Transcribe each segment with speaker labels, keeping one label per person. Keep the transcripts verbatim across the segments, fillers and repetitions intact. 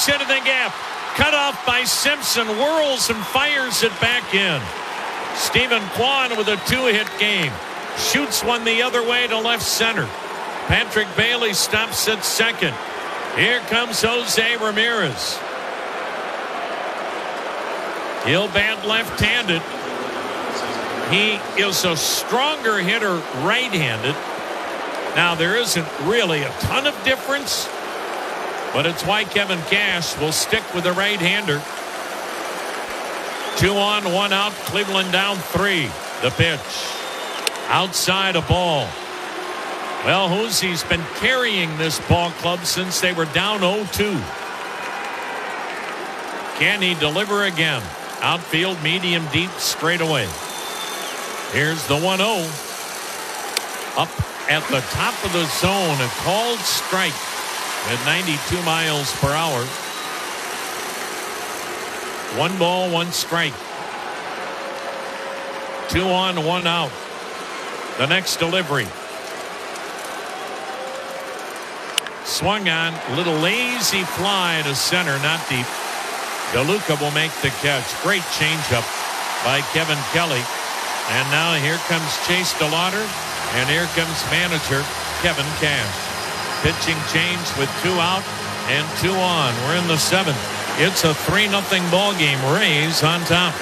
Speaker 1: Shoots into the gap. Cut off by Simpson. Whirls and fires it back in. Stephen Kwan with a two-hit game. Shoots one the other way to left center. Patrick Bailey stops at second. Here comes Jose Ramirez. He'll bat left-handed. He is a stronger hitter right-handed. Now, there isn't really a ton of difference, but it's why Kevin Cash will stick with the right-hander. Two on, one out. Cleveland down three. The pitch. Outside a ball. Well, Hosey's been carrying this ball club since they were down oh two. Can he deliver again? Outfield, medium, deep, straight away. Here's the one oh. Up at the top of the zone, a called strike at ninety-two miles per hour. One ball, one strike. Two on, one out. The next delivery. Swung on, little lazy fly to center, not deep. DeLuca will make the catch. Great changeup by Kevin Kelly. And now here comes Chase DeLauder, and here comes manager Kevin Cash. Pitching change with two out and two on. We're in the seventh. It's a three nothing ball game. Rays on top.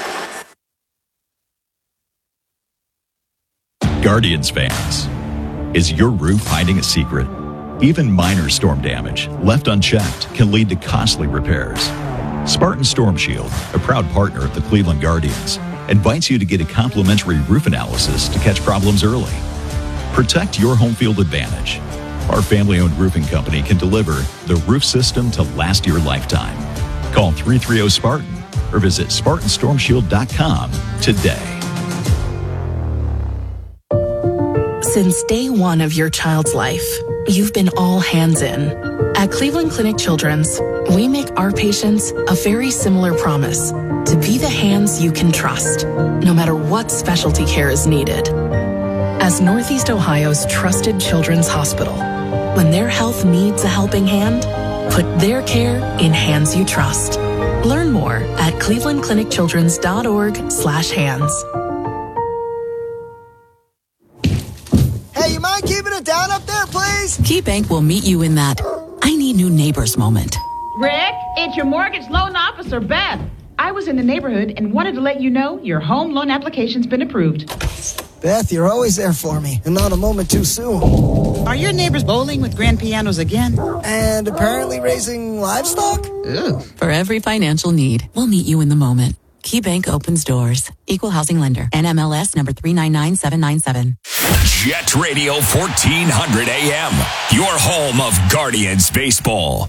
Speaker 2: Guardians fans, is your roof hiding a secret? Even minor storm damage left unchecked can lead to costly repairs. Spartan Storm Shield, a proud partner of the Cleveland Guardians, invites you to get a complimentary roof analysis to catch problems early. Protect your home field advantage. Our family-owned roofing company can deliver the roof system to last your lifetime. Call three three zero Spartan or visit Spartan Storm Shield dot com today.
Speaker 3: Since day one of your child's life, you've been all hands in. At Cleveland Clinic Children's, we make our patients a very similar promise to be the hands you can trust, no matter what specialty care is needed. As Northeast Ohio's trusted children's hospital, when their health needs a helping hand, put their care in hands you trust. Learn more at cleveland clinic children's dot org slash hands.
Speaker 4: Hey, you mind keeping it down up there, please?
Speaker 3: KeyBank will meet you in that I need new neighbors moment.
Speaker 5: Rick, it's your mortgage loan officer, Beth. I was in the neighborhood and wanted to let you know your home loan application's been approved.
Speaker 4: Beth, you're always there for me, and not a moment too soon.
Speaker 6: Are your neighbors bowling with grand pianos again?
Speaker 4: And apparently raising livestock?
Speaker 6: Ooh.
Speaker 3: For every financial need, we'll meet you in the moment. KeyBank opens doors. Equal housing lender. N M L S number three nine nine seven nine seven.
Speaker 7: Jet Radio fourteen hundred A M. Your home of Guardians baseball.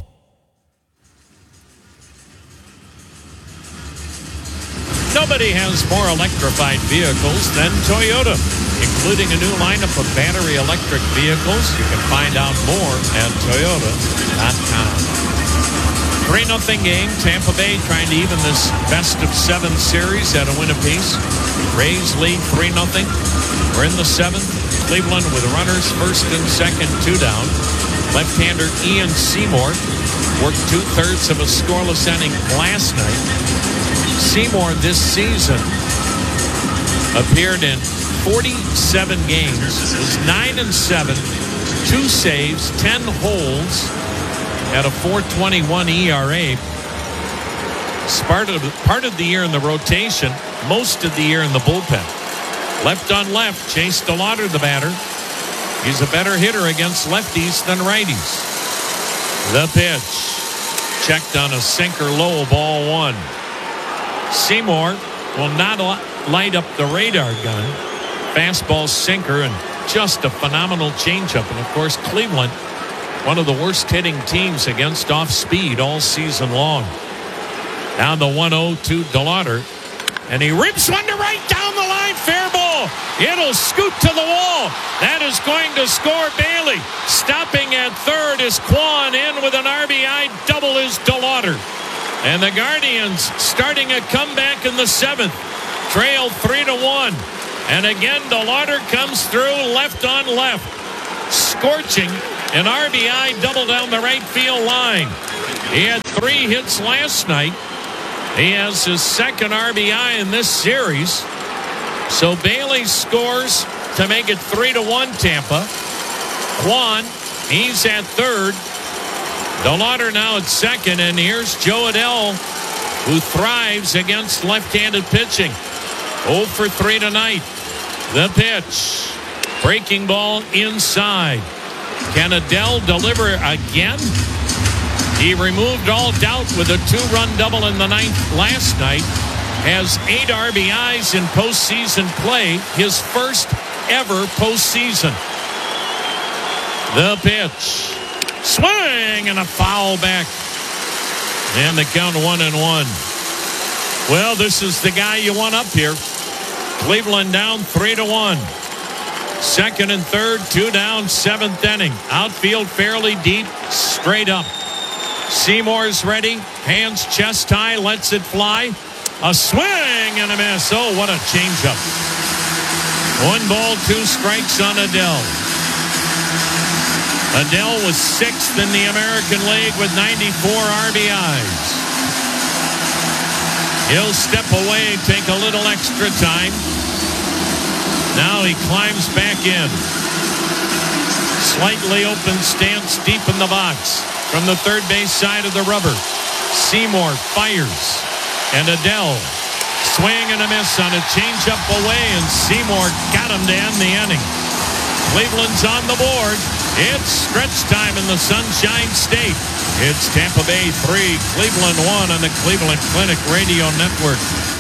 Speaker 1: Nobody has more electrified vehicles than Toyota, including a new lineup of battery electric vehicles. You can find out more at toyota dot com. three nothing game. Tampa Bay trying to even this best of seven series at a win apiece. Rays lead three nothing. We're in the seventh. Cleveland with runners first and second, two down. Left-hander Ian Seymour worked two-thirds of a scoreless inning last night. Seymour this season appeared in forty-seven games, was nine and seven, two saves, ten holds, at a four twenty-one E R A. Part of, part of the year in the rotation, most of the year in the bullpen. Left on left, Chase DeLauder, the batter. He's a better hitter against lefties than righties. The pitch. Checked on a sinker low, ball one. Seymour will not light up the radar gun. Fastball, sinker, and just a phenomenal changeup. And, of course, Cleveland, one of the worst hitting teams against off speed all season long. Down the one oh to DeLauder. And he rips one to right down the line. Fair ball. It'll scoot to the wall. That is going to score Bailey. Stopping at third is Kwan. In with an R B I double is DeLauder. And the Guardians starting a comeback in the seventh. Trail three to one. And again, DeLauder comes through left on left. Scorching an R B I double down the right field line. He had three hits last night. He has his second R B I in this series. So Bailey scores to make it three to one Tampa. Kwan, he's at third. DeLauder now at second, and here's Joe Adell, who thrives against left-handed pitching. oh for three tonight. The pitch. Breaking ball inside. Can Adell deliver again? He removed all doubt with a two-run double in the ninth last night. Has eight R B Is in postseason play. His first ever postseason. The pitch. Swing and a foul back. And the count one and one. Well, this is the guy you want up here. Cleveland down three to one. Second and third, two down, seventh inning. Outfield fairly deep, straight up. Seymour's ready. Hands chest high, lets it fly. A swing and a miss. Oh, what a changeup. One ball, two strikes on Adell. Adell was sixth in the American League with ninety-four R B Is. He'll step away, take a little extra time. Now he climbs back in. Slightly open stance deep in the box from the third base side of the rubber. Seymour fires. And Adell, swing and a miss on a changeup away, and Seymour got him to end the inning. Cleveland's on the board. It's stretch time in the Sunshine State. It's Tampa Bay three, Cleveland one on the Cleveland Clinic Radio Network.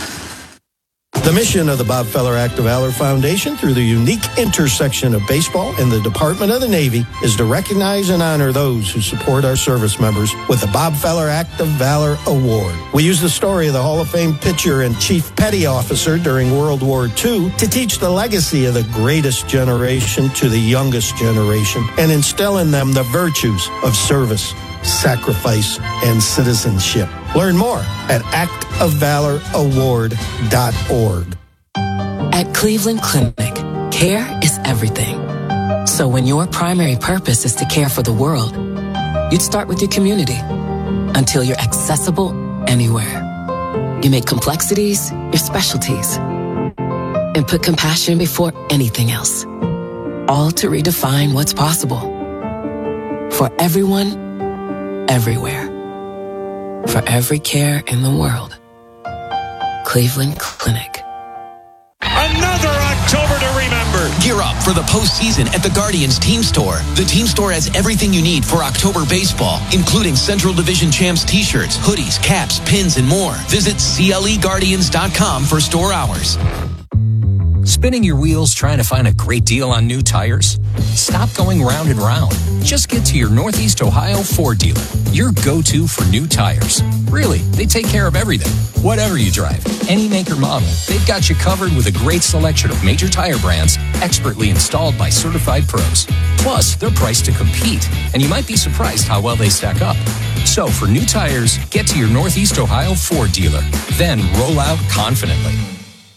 Speaker 8: The mission of the Bob Feller Act of Valor Foundation, through the unique intersection of baseball and the Department of the Navy, is to recognize and honor those who support our service members with the Bob Feller Act of Valor Award. We use the story of the Hall of Fame pitcher and chief petty officer during World War Two to teach the legacy of the greatest generation to the youngest generation and instill in them the virtues of service, sacrifice, and citizenship. Learn more at act of valor award dot org.
Speaker 9: At Cleveland Clinic, care is everything. So when your primary purpose is to care for the world, you'd start with your community until you're accessible anywhere. You make complexities your specialties and put compassion before anything else, all to redefine what's possible for everyone, everywhere. For every care in the world. Cleveland Clinic.
Speaker 1: Another October to remember.
Speaker 10: Gear up for the postseason at the Guardians Team Store. The Team Store has everything you need for October baseball, including Central Division Champs t-shirts, hoodies, caps, pins, and more. Visit C L E Guardians dot com for store hours.
Speaker 11: Spinning your wheels trying to find a great deal on new tires? Stop going round and round. Just get to your Northeast Ohio Ford dealer, your go-to for new tires. Really, they take care of everything. Whatever you drive, any make or model, they've got you covered with a great selection of major tire brands, expertly installed by certified pros. Plus, they're priced to compete, and you might be surprised how well they stack up. So for new tires, get to your Northeast Ohio Ford dealer, then roll out confidently.